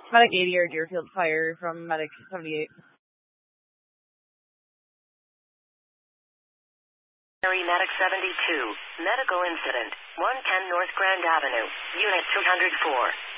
Medic 80 or Deerfield Fire from Medic 78. Medic 72, medical incident, 110 North Grand Avenue, Unit 204.